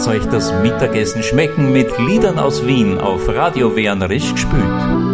Lasst euch das Mittagessen schmecken mit Liedern aus Wien auf Radio Wernerisch gespült.